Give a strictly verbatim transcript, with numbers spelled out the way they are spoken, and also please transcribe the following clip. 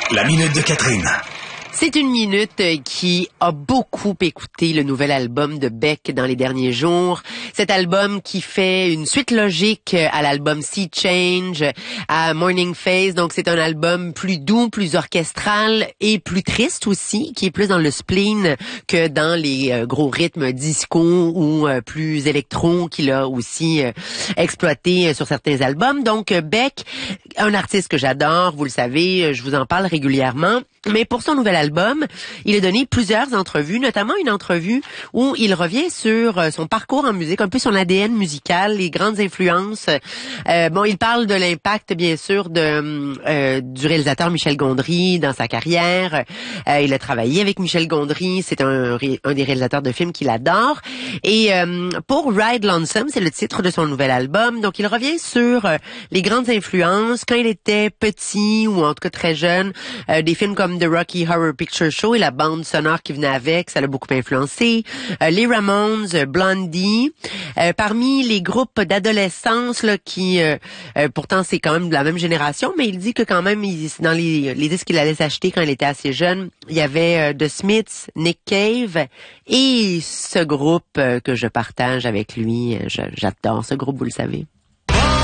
La minute de Catherine. C'est une minute qui a beaucoup écouté le nouvel album de Beck dans les derniers jours. Cet album qui fait une suite logique à l'album Sea Change, à Morning Phase. Donc c'est un album plus doux, plus orchestral et plus triste aussi, qui est plus dans le spleen que dans les euh, gros rythmes disco ou euh, plus électro qu'il a aussi euh, exploité euh, sur certains albums. Donc euh, Beck, un artiste que j'adore, vous le savez, je vous en parle régulièrement. Mais pour son nouvel album, il a donné plusieurs entrevues, notamment une entrevue où il revient sur son parcours en musique, un peu son A D N musical, les grandes influences. Euh, bon, il parle de l'impact, bien sûr, de euh, du réalisateur Michel Gondry dans sa carrière. Euh, il a travaillé avec Michel Gondry, c'est un, un des réalisateurs de films qu'il adore. Et euh, pour Ride Lonesome, c'est le titre de son nouvel album. Donc, il revient sur euh, les grandes influences quand il était petit ou en tout cas très jeune, euh, des films comme The Rocky Horror Picture Show et la bande sonore qui venait avec, ça l'a beaucoup influencé. Euh, les Ramones, euh, Blondie. Euh, parmi les groupes d'adolescence là, qui, euh, euh, pourtant c'est quand même de la même génération, mais il dit que quand même, il, dans les, les disques qu'il allait s'acheter quand il était assez jeune, il y avait euh, The Smiths, Nick Cave et ce groupe euh, que je partage avec lui. Euh, je, j'adore ce groupe, vous le savez.